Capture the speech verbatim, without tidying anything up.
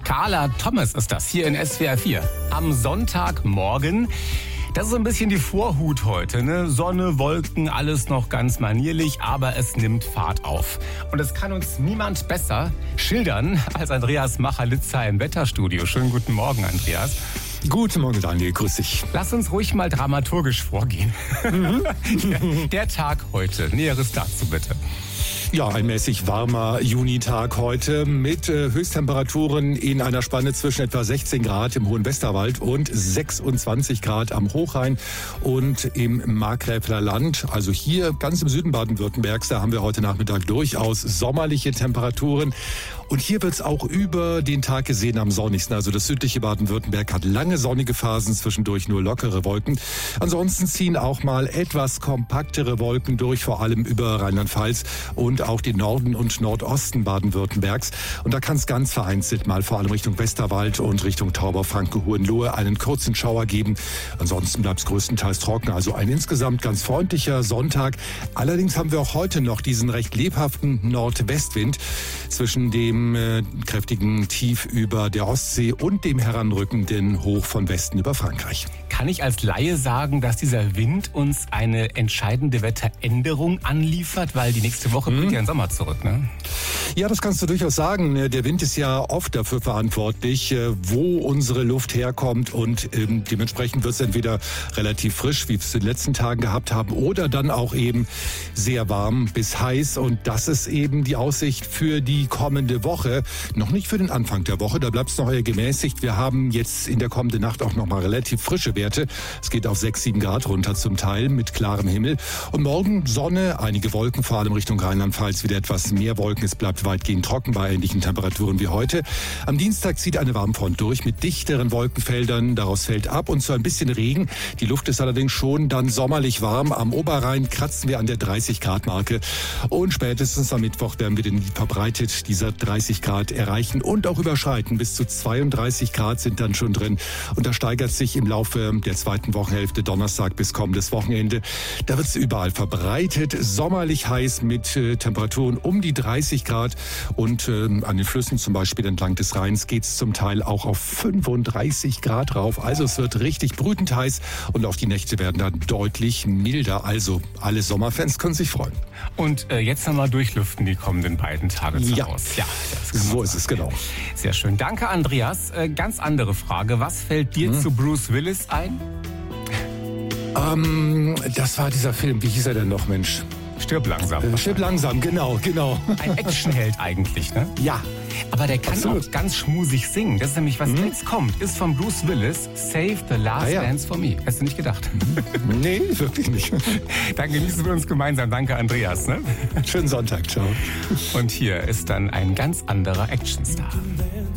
Carla Thomas ist das hier in S W R vier. Am Sonntagmorgen. Das ist so ein bisschen die Vorhut heute, ne? Sonne, Wolken, alles noch ganz manierlich, aber es nimmt Fahrt auf. Und das kann uns niemand besser schildern als Andreas Machalitza im Wetterstudio. Schönen guten Morgen, Andreas. Guten Morgen, Daniel. Grüß dich. Lass uns ruhig mal dramaturgisch vorgehen. Mhm. der, der Tag heute. Näheres dazu bitte. Ja, ein mäßig warmer Junitag heute mit äh, Höchsttemperaturen in einer Spanne zwischen etwa sechzehn Grad im hohen Westerwald und sechsundzwanzig Grad am Hochrhein und im Markgräfler Land. Also hier ganz im Süden Baden-Württembergs, da haben wir heute Nachmittag durchaus sommerliche Temperaturen. Und hier wird es auch über den Tag gesehen am sonnigsten. Also das südliche Baden-Württemberg hat lange sonnige Phasen, zwischendurch nur lockere Wolken. Ansonsten ziehen auch mal etwas kompaktere Wolken durch, vor allem über Rheinland-Pfalz und auch den Norden und Nordosten Baden-Württembergs. Und da kann es ganz vereinzelt mal vor allem Richtung Westerwald und Richtung Tauber-Franken-Hohenlohe einen kurzen Schauer geben. Ansonsten bleibt es größtenteils trocken. Also ein insgesamt ganz freundlicher Sonntag. Allerdings haben wir auch heute noch diesen recht lebhaften Nordwestwind zwischen dem äh, kräftigen Tief über der Ostsee und dem heranrückenden Hoch von Westen über Frankreich. Kann ich als Laie sagen, dass dieser Wind uns eine entscheidende Wetteränderung anliefert? Weil die nächste Woche bringt ja ein Sommer zurück, ne? Ja, das kannst du durchaus sagen. Der Wind ist ja oft dafür verantwortlich, wo unsere Luft herkommt. Und ähm, dementsprechend wird es entweder relativ frisch, wie wir es in den letzten Tagen gehabt haben, oder dann auch eben sehr warm bis heiß. Und das ist eben die Aussicht für die kommende Woche. Noch nicht für den Anfang der Woche, da bleibt es noch eher gemäßigt. Wir haben jetzt in der kommenden Nacht auch noch mal relativ frische Werte. Es geht auf sechs, sieben Grad runter zum Teil mit klarem Himmel. Und morgen Sonne, einige Wolken, vor allem Richtung Rheinland-Pfalz wieder etwas mehr Wolken. Es bleibt weitgehend trocken bei ähnlichen Temperaturen wie heute. Am Dienstag zieht eine Warmfront durch mit dichteren Wolkenfeldern. Daraus fällt ab und so ein bisschen Regen. Die Luft ist allerdings schon dann sommerlich warm. Am Oberrhein kratzen wir an der dreißig Grad Marke. Und spätestens am Mittwoch werden wir den verbreitet dieser dreißig Grad erreichen und auch überschreiten. Bis zu zweiunddreißig Grad sind dann schon drin. Und das steigert sich im Laufe der zweiten Wochenhälfte, Donnerstag bis kommendes Wochenende. Da wird es überall verbreitet. Sommerlich heiß mit äh, Temperaturen um die dreißig Grad. Und äh, an den Flüssen, zum Beispiel entlang des Rheins, geht es zum Teil auch auf fünfunddreißig Grad rauf. Also es wird richtig brütend heiß und auch die Nächte werden dann deutlich milder. Also alle Sommerfans können sich freuen. Und äh, jetzt nochmal durchlüften die kommenden beiden Tage zu ja. Hause. Ja, so ist es, genau. Sehr schön. Danke, Andreas. Äh, ganz andere Frage. Was fällt dir hm. zu Bruce Willis ein? Ähm, das war dieser Film. Wie hieß er denn noch, Mensch? Stirb langsam. Äh, Stirb langsam, genau, genau. Ein Actionheld eigentlich, ne? Ja. Aber der kann Absolut. auch ganz schmusig singen. Das ist nämlich, was mhm. jetzt kommt, ist von Bruce Willis, Save the Last ah, ja. Dance for Me. Hast du nicht gedacht? Nee, wirklich nicht. Dann genießen wir uns gemeinsam. Danke, Andreas. Ne? Schönen Sonntag, ciao. Und hier ist dann ein ganz anderer Actionstar.